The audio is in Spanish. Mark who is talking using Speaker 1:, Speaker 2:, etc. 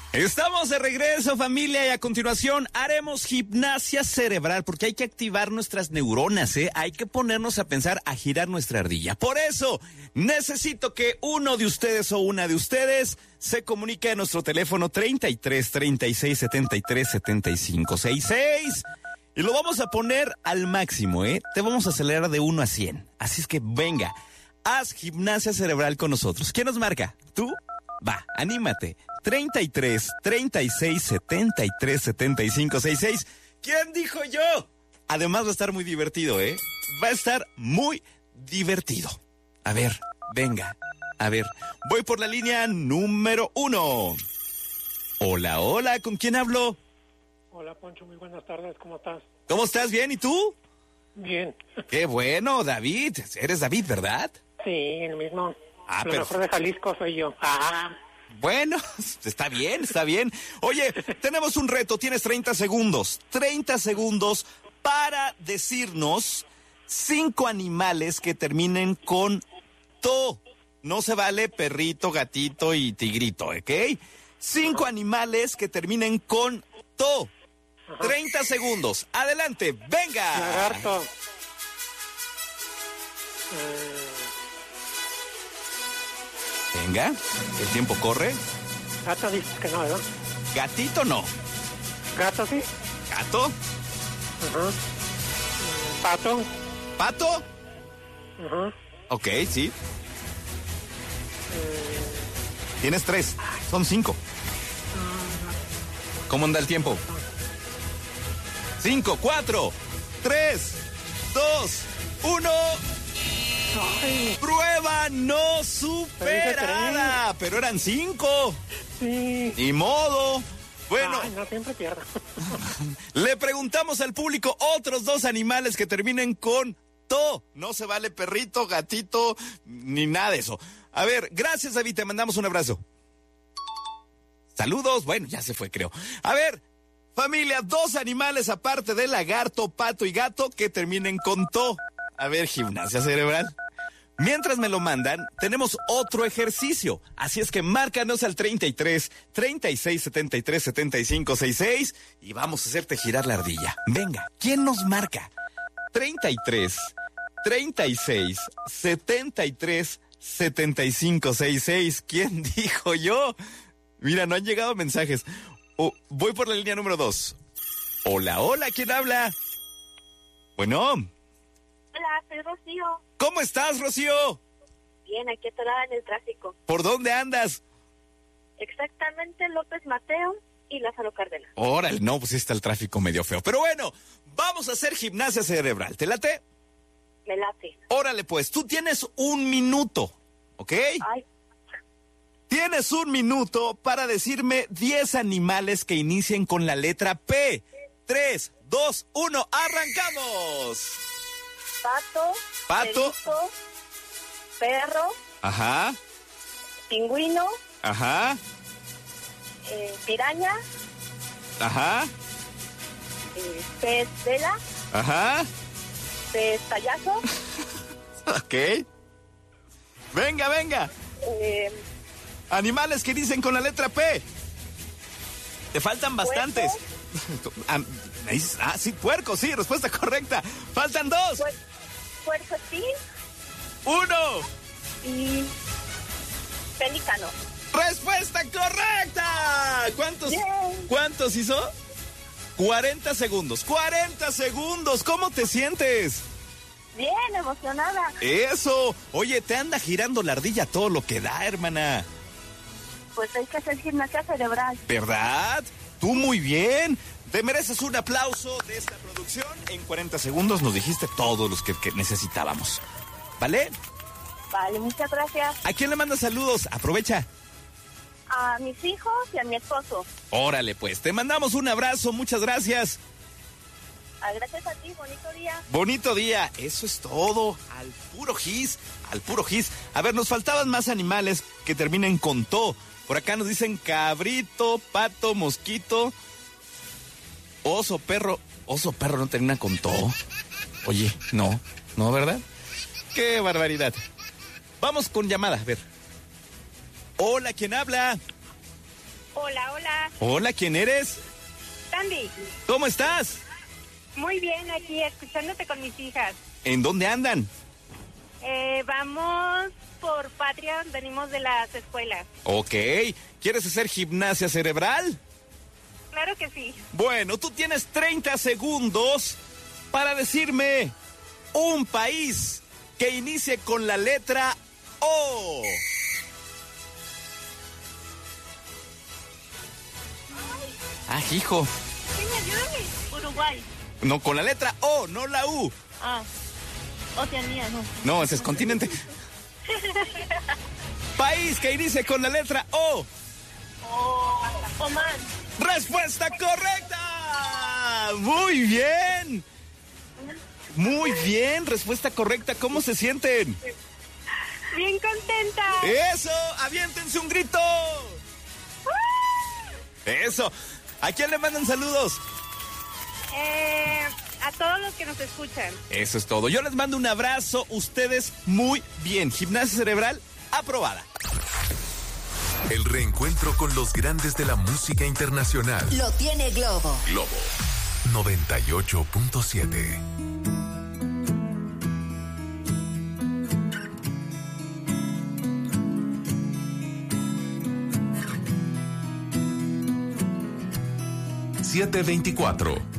Speaker 1: Estamos de regreso, familia, y a continuación haremos gimnasia cerebral porque hay que activar nuestras neuronas, Hay que ponernos a pensar, a girar nuestra ardilla. Por eso, necesito que uno de ustedes o una de ustedes se comunique a nuestro teléfono 33 36 73 75 66 y lo vamos a poner al máximo, Te vamos a acelerar de 1 a 100. Así es que venga, haz gimnasia cerebral con nosotros. ¿Quién nos marca? ¿Tú? Va, anímate. 33 36 73 75 66. ¿Quién dijo yo? Además va a estar muy divertido, Va a estar muy divertido. A ver, venga. A ver, voy por la línea número 1. Hola, hola, ¿con quién hablo?
Speaker 2: Hola, Poncho, muy buenas tardes, ¿cómo estás?
Speaker 1: ¿Cómo estás? ¿Bien? ¿Y tú?
Speaker 2: Bien.
Speaker 1: Qué bueno, David. Eres David, ¿verdad?
Speaker 2: Sí, el mismo. Lo
Speaker 1: pero...
Speaker 2: mejor de Jalisco soy yo.
Speaker 1: Bueno, está bien, está bien. Oye, tenemos un reto, tienes 30 segundos. 30 segundos para decirnos 5 animales que terminen con to. No se vale perrito, gatito y tigrito, ¿ok? 5 animales que terminen con to. 30 segundos. Adelante, venga.
Speaker 2: Lagarto.
Speaker 1: Venga, el tiempo corre.
Speaker 2: Gato dices que no, ¿verdad?
Speaker 1: Gatito no.
Speaker 2: Gato sí.
Speaker 1: Gato.
Speaker 2: Ajá. Pato.
Speaker 1: Pato.
Speaker 2: Ajá.
Speaker 1: Ok, sí. Tienes 3, son 5. ¿Cómo anda el tiempo? 5, 4, 3, 2, 1.
Speaker 2: Ay.
Speaker 1: Prueba no superada. Pero eran 5.
Speaker 2: Sí.
Speaker 1: Ni modo. Bueno.
Speaker 2: Ay, no, siempre pierdo.
Speaker 1: Le preguntamos al público otros 2 animales que terminen con to. No se vale perrito, gatito, ni nada de eso. A ver, gracias, David, te mandamos un abrazo. Saludos. Bueno, ya se fue, creo. A ver, familia, 2 animales aparte de lagarto, pato y gato que terminen con to. A ver, gimnasia cerebral. Mientras me lo mandan, tenemos otro ejercicio. Así es que márcanos al 33 36 73 75 66 y vamos a hacerte girar la ardilla. Venga, ¿quién nos marca? 33 36 73 75 66. ¿Quién dijo yo? Mira, no han llegado mensajes. Voy por la línea número 2. Hola, hola, ¿quién habla? Bueno.
Speaker 3: Hola, soy Rocío.
Speaker 1: ¿Cómo estás, Rocío?
Speaker 3: Bien, aquí atorada en el tráfico.
Speaker 1: ¿Por dónde andas?
Speaker 3: Exactamente, López Mateo y Lázaro Cárdenas.
Speaker 1: Órale, no, pues está el tráfico medio feo. Pero bueno, vamos a hacer gimnasia cerebral. ¿Te late?
Speaker 3: Me late.
Speaker 1: Órale, pues, tú tienes 1 minuto, ¿ok?
Speaker 3: Ay.
Speaker 1: Tienes 1 minuto para decirme 10 animales que inicien con la letra P. 3, 2, 1, ¡arrancamos!
Speaker 3: Pato. Perito, perro.
Speaker 1: Ajá.
Speaker 3: Pingüino.
Speaker 1: Ajá.
Speaker 3: Piraña.
Speaker 1: Ajá.
Speaker 3: Pez vela.
Speaker 1: Ajá.
Speaker 3: Pez payaso.
Speaker 1: Ok. Venga, venga. Animales que dicen con la letra P. Te faltan bastantes. Sí, puerco, sí, respuesta correcta. Faltan 2.
Speaker 3: Puercoespín.
Speaker 1: 1.
Speaker 3: Y pelícano.
Speaker 1: ¡Respuesta correcta! ¿Cuántos hizo? 40 segundos. 40 segundos. ¿Cómo te sientes?
Speaker 3: Bien, emocionada.
Speaker 1: Eso. Oye, te anda girando la ardilla todo lo que da, hermana.
Speaker 3: Pues hay que hacer gimnasia cerebral.
Speaker 1: ¿Verdad? Tú muy bien. Te mereces un aplauso de esta producción. En 40 segundos nos dijiste todos los que necesitábamos. ¿Vale?
Speaker 3: Vale, muchas gracias.
Speaker 1: ¿A quién le mandas saludos? Aprovecha.
Speaker 3: A mis hijos y a mi esposo.
Speaker 1: Órale, pues. Te mandamos un abrazo. Muchas gracias.
Speaker 3: Gracias a ti. Bonito día.
Speaker 1: Bonito día. Eso es todo. Al puro gis. Al puro gis. A ver, nos faltaban más animales que terminen con to. Por acá nos dicen cabrito, pato, mosquito, oso, perro. Oso, perro no termina con to. Oye, no, ¿verdad? ¡Qué barbaridad! Vamos con llamada, a ver. Hola, ¿quién habla?
Speaker 3: Hola, hola.
Speaker 1: Hola, ¿quién eres?
Speaker 3: Sandy.
Speaker 1: ¿Cómo estás?
Speaker 3: Muy bien, aquí escuchándote con mis hijas.
Speaker 1: ¿En dónde andan?
Speaker 3: Vamos por Patria, venimos de las escuelas.
Speaker 1: Ok. ¿Quieres hacer gimnasia cerebral?
Speaker 3: Claro que sí.
Speaker 1: Bueno, tú tienes 30 segundos para decirme un país que inicie con la letra O. Hijo.
Speaker 3: Ayúdame. Uruguay.
Speaker 1: No, con la letra O, no la U.
Speaker 3: Oceanía, no.
Speaker 1: No, ese es continente. País que inicie con la letra O.
Speaker 3: Oman.
Speaker 1: ¡Respuesta correcta! ¡Muy bien! Muy bien, respuesta correcta. ¿Cómo se sienten?
Speaker 3: Bien contenta.
Speaker 1: ¡Eso! ¡Aviéntense un grito! ¡Eso! ¿A quién le mandan saludos?
Speaker 3: A todos los que nos escuchan.
Speaker 1: Eso es todo. Yo les mando un abrazo. Ustedes muy bien. Gimnasia cerebral aprobada.
Speaker 4: El reencuentro con los grandes de la música internacional.
Speaker 5: Lo tiene Globo.
Speaker 4: Globo 98.7. ...7:24